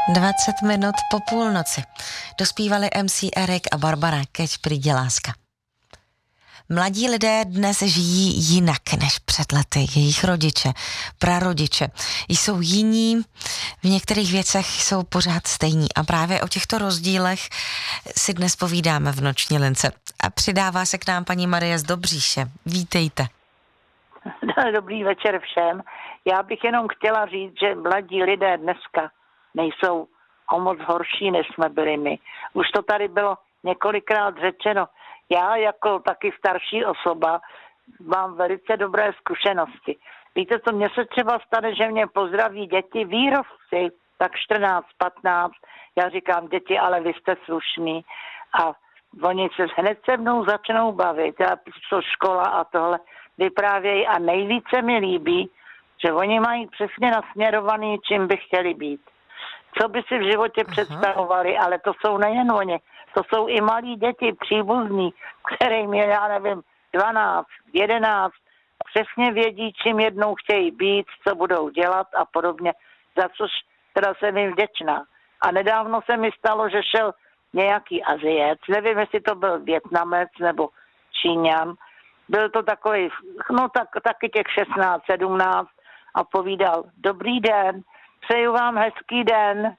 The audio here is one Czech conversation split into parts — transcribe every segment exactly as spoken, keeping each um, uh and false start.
dvacet minut po půlnoci. Dospívali em cé Erik a Barbara, keď príde láska. Mladí lidé dnes žijí jinak než před lety. Jejich rodiče, prarodiče jsou jiní, v některých věcech jsou pořád stejní. A právě o těchto rozdílech si dnes povídáme v Noční lince. A přidává se k nám paní Marie z Dobříše. Vítejte. Dobrý večer všem. Já bych jenom chtěla říct, že mladí lidé dneska nejsou o moc horší, než jsme byli my. Už to tady bylo několikrát řečeno. Já jako taky starší osoba mám velice dobré zkušenosti. Víte co, mně se třeba stane, že mě pozdraví děti, výrobci, tak čtrnáct, patnáct. Já říkám, děti, ale vy jste slušný. A oni se hned se mnou začnou bavit. Já to škola a tohle vyprávějí a nejvíce mi líbí, že oni mají přesně nasměrovaný, čím by chtěli být. Co by si v životě Aha. představovali, ale to jsou nejen oni. To jsou i malí děti, příbuzní, kterým je, já nevím, dvanáct, jedenáct, přesně vědí, čím jednou chtějí být, co budou dělat a podobně, za což teda jsem jim vděčná. A nedávno se mi stalo, že šel nějaký Aziec, nevím, jestli to byl Vietnamec nebo Číňan, byl to takový, no tak, taky těch šestnáct, sedmnáct a povídal, dobrý den, přeju vám hezký den.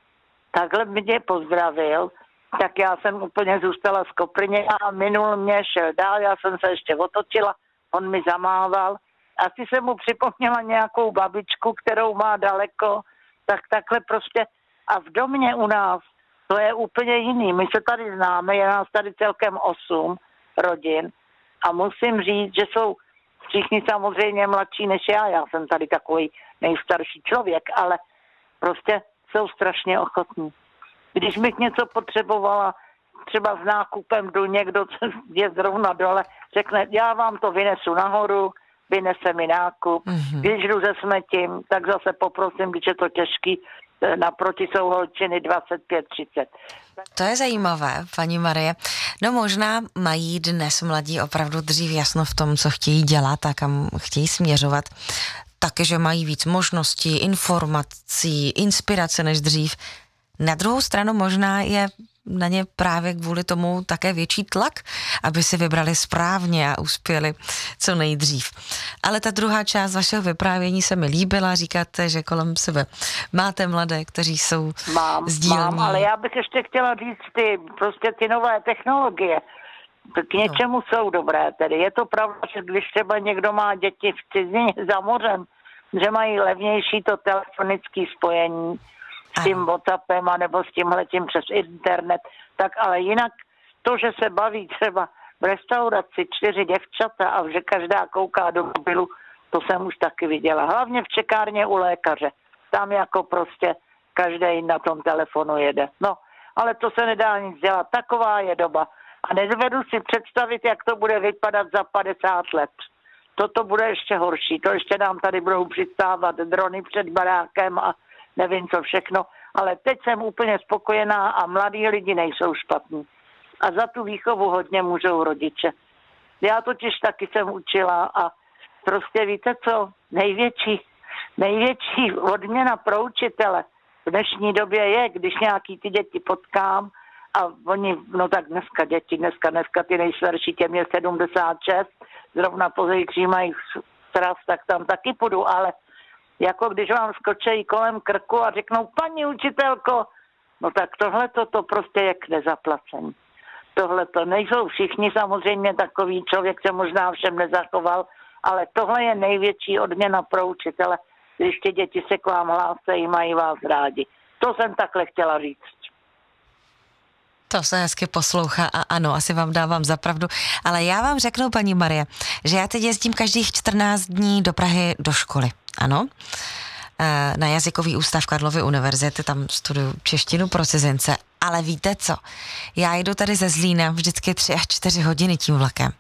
Takhle mě pozdravil, tak já jsem úplně zůstala z Koprně a minul mě, šel dál, já jsem se ještě otočila, on mi zamával. Asi jsem mu připomněla nějakou babičku, kterou má daleko, tak takhle prostě. A v domě u nás to je úplně jiný. My se tady známe, je nás tady celkem osm rodin a musím říct, že jsou všichni samozřejmě mladší než já. Já jsem tady takový nejstarší člověk, ale prostě jsou strašně ochotní. Když bych něco potřebovala, třeba s nákupem jdu, někdo je zrovna dole, řekne, já vám to vynesu nahoru, vynese mi nákup. Mm-hmm. Když jdu se smetím, tak zase poprosím, když je to těžký, naproti jsou holčiny dvacet pět třicet. To je zajímavé, paní Marie. No možná mají dnes mladí opravdu dřív jasno v tom, co chtějí dělat a kam chtějí směřovat. Také, že mají víc možností, informací, inspirace než dřív. Na druhou stranu možná je na ně právě kvůli tomu také větší tlak, aby si vybrali správně a uspěli co nejdřív. Ale ta druhá část vašeho vyprávění se mi líbila, říkáte, že kolem sebe máte mladé, kteří jsou mám, sdílní. Mám, ale já bych ještě chtěla říct ty, prostě ty nové technologie, k něčemu no. jsou dobré. Tedy je to pravda, že když třeba někdo má děti v cizině za mořem, že mají levnější to telefonické spojení, s tím WhatsAppem a nebo s tímhletím přes internet, tak ale jinak to, že se baví třeba v restauraci čtyři děvčata a že každá kouká do mobilu, to jsem už taky viděla. Hlavně v čekárně u lékaře. Tam jako prostě každý na tom telefonu jede. No, ale to se nedá nic dělat. Taková je doba. A nedovedu si představit, jak to bude vypadat za padesát let. Toto bude ještě horší. To ještě nám tady budou přistávat drony před barákem a nevím co všechno, ale teď jsem úplně spokojená a mladí lidi nejsou špatní. A za tu výchovu hodně můžou rodiče. Já totiž taky jsem učila a prostě víte co, největší, největší odměna pro učitele v dnešní době je, když nějaký ty děti potkám a oni, no tak dneska děti, dneska, dneska ty nejstarší, těm je sedmdesát šest, zrovna pozejkří mají sraz, tak tam taky půjdu, ale jako když vám skočejí kolem krku a řeknou, paní učitelko, no tak tohle to prostě je k nezaplacení. Tohle to nejsou všichni samozřejmě takový, člověk se možná všem nezachoval, ale tohle je největší odměna pro učitele, když ty děti se k vám hlásejí, mají vás rádi. To jsem takhle chtěla říct. To se hezky poslouchá a ano, asi vám dávám za pravdu, ale já vám řeknu, paní Marie, že já teď jezdím každých čtrnáct dní do Prahy do školy, ano, na jazykový ústav Karlovy univerzity, tam studuju češtinu pro cizince, ale víte co, já jdu tady ze Zlína vždycky tři až čtyři hodiny tím vlakem.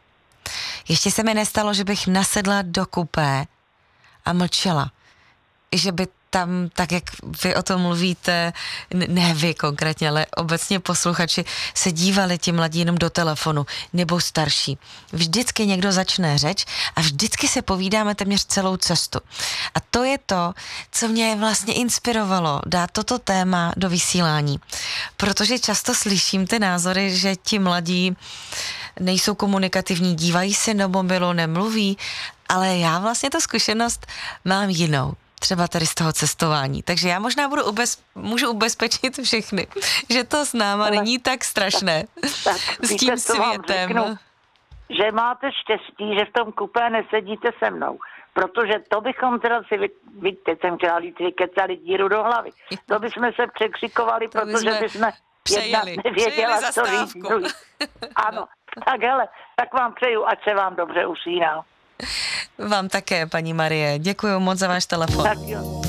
Ještě se mi nestalo, že bych nasedla do kupé a mlčela, že by tam, tak jak vy o tom mluvíte, ne vy konkrétně, ale obecně posluchači, se dívali ti mladí jenom do telefonu, nebo starší. Vždycky někdo začne řeč a vždycky se povídáme téměř celou cestu. A to je to, co mě vlastně inspirovalo dát toto téma do vysílání. Protože často slyším ty názory, že ti mladí nejsou komunikativní, dívají se do mobilu, nemluví, ale já vlastně tu zkušenost mám jinou. Třeba tady z toho cestování. Takže já možná budu ubez, můžu ubezpečit všechny, že to s náma ale není tak strašné. Tak, s tím světem. Řeknu, že máte štěstí, že v tom kupé nesedíte se mnou. Protože to bychom teda si, vy, vy, teď jsem chtěla říct, vykecali díru do hlavy. To bychom se překřikovali, to protože bychom jedna nevěděla, co říct. Ano, tak hele, tak vám přeju, ať se vám dobře usíná. Vám také, paní Marie. Děkuji moc za váš telefon. Tak jo.